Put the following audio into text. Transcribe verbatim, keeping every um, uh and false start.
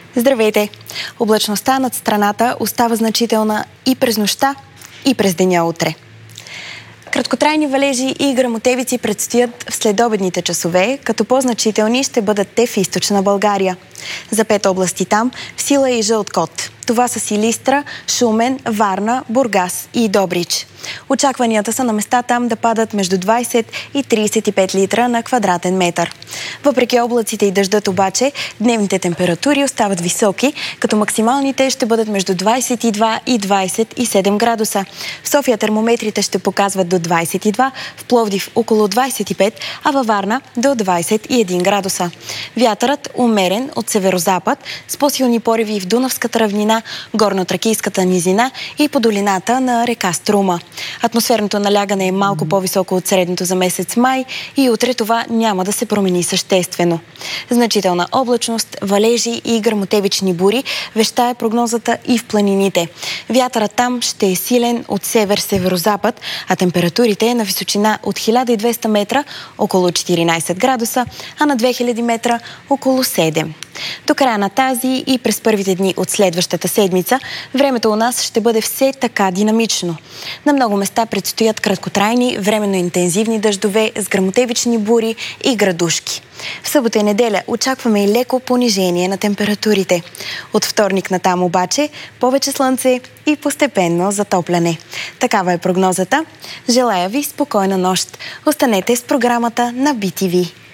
Здравейте! Облачността над страната остава значителна и през нощта, и през деня утре. Краткотрайни валежи и гръмотевици предстоят в следобедните часове, като по-значителни ще бъдат те в източна България. За пет области там в сила е и жълт код. Това са Силистра, Шумен, Варна, Бургас и Добрич. Очакванията са на места там да падат между двайсет и трийсет и пет литра на квадратен метър. Въпреки облаците и дъждът обаче, дневните температури остават високи, като максималните ще бъдат между двайсет и два и двайсет и седем градуса. В София термометрите ще показват до двайсет и два, в Пловдив около двайсет и пет, а във Варна до двайсет и един градуса. Вятърът умерен от северозапад с по-силни пориви в Дунавската равнина, горно-тракийската низина и по долината на река Струма. Атмосферното налягане е малко по-високо от средното за месец май и утре това няма да се промени съществено. Значителна облачност, валежи и гръмотевични бури вещае прогнозата и в планините. Вятърът там ще е силен от север-северозапад, а температурите на височина от хиляда и двеста метра около четиринайсет градуса, а на две хиляди метра около седем. До края на тази и през първите дни от следващата седмица времето у нас ще бъде все така динамично. На много места предстоят краткотрайни, временно интензивни дъждове с гръмотевични бури и градушки. В събота и неделя очакваме и леко понижение на температурите. От вторник натам обаче повече слънце и постепенно затопляне. Такава е прогнозата. Желая ви спокойна нощ. Останете с програмата на Би Ти Ви.